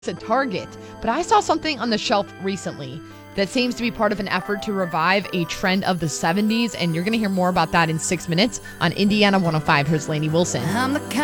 at Target, but I saw something on the shelf recently that seems to be part of an effort to revive a trend of the 70s, and you're going to hear more about that in 6 minutes on Indiana 105. Here's Lainey Wilson.